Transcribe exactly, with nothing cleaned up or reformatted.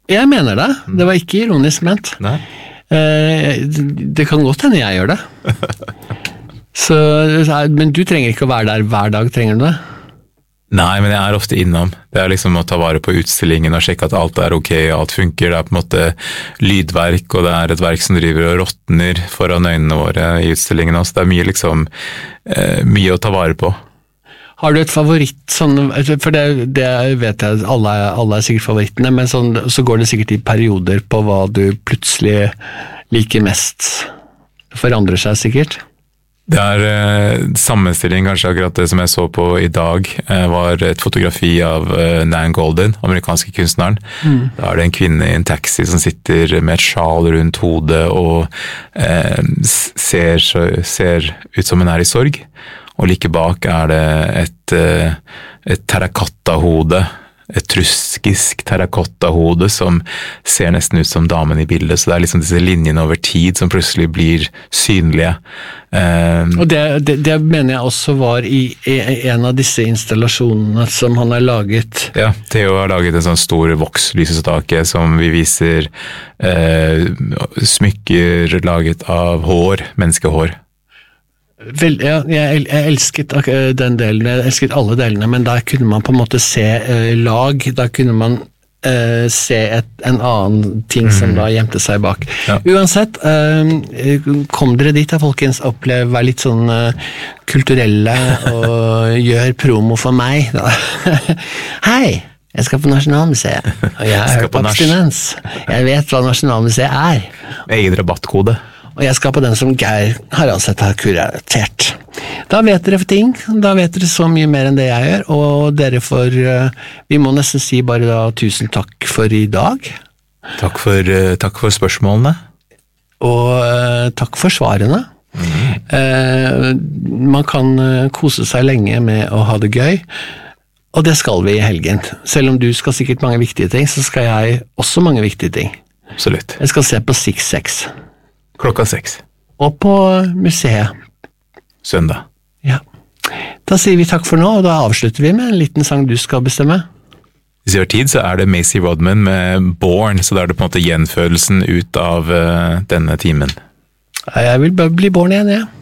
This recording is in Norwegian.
Jeg mener det. Det var ikke ironisk ment. Nei. Eh, det kan godt hende jeg gjør det. Så, men du trenger ikke å være der hver dag, trenger du det? Nei, men jeg er ofte innom. Det er liksom å ta vare på utstillingen og sjekke at alt er ok, alt funker. Det er på en måte lydverk, og det er et verk som driver og råtner foran øynene våre i utstillingen også. Det er mye liksom, eh, mye å ta vare på. Har du et favoritt, sånn, for det, det vet jeg, alle, alle er sikkert favorittene, men sånn, så går det sikkert i perioder på hva du plutselig liker mest. Det forandrer seg sikkert. Det er eh, sammenstilling, kanskje akkurat det som jeg så på i dag, eh, var et fotografi av eh, Nan Goldin, amerikanske kunstneren. Mm. Da er det en kvinne i en taxi som sitter med et sjal rundt hodet og eh, ser, ser ut som hun er i sorg. Og like bak er det et, eh, et terrakotta-hode, et truskisk terrakotta-hode som ser nesten ut som damen i bildet, så det er liksom disse linjene over tid som plutselig blir synlige. Um, og det, det, det mener jeg også var i, i en av disse installasjonene som han har laget. Ja, Theo har laget en sånn stor vokslysestake som vi viser uh, smykker laget av hår, menneskehår. Vel, ja, jeg, jeg elsket den delen, jeg elsket alle delene, men da kunne man på en måte se eh, lag, da kunne man eh, se et, en annen ting som mm. da gjemte seg bak. Ja. Uansett, eh, kom dere dit da, folkens, opplev, vær litt sånn eh, kulturelle og gjør promo for meg. Hei! Jeg skal på Nasjonalmuseet, og jeg har hørt på abstinens. Jeg vet hva Nasjonalmuseet er. Egen rabattkode. Og jeg skal på den som Geir Haraldseth har kuratert. Da vet dere for ting, da vet dere så mye mer enn det jeg gjør, og dere får, vi må nesten si bare da tusen takk for i dag. Takk for, takk for spørsmålene. Og uh, takk for svarene. Mm. Uh, man kan kose seg lenge med å ha det gøy, og det skal vi i helgen. Selv om du skal sikkert mange viktige ting, så skal jeg også mange viktige ting. Absolutt. Jeg skal se på Six Sex. Klokka seks. Og på museet. Søndag. Ja. Da sier vi takk for nå, og da avslutter vi med en liten sang du skal bestemme. Hvis vi har tid, så er det Macy Rodman med Born, så da er det på en måte gjenfølelsen ut av uh, denne timen. Jeg vil bare bli born igjen, ja.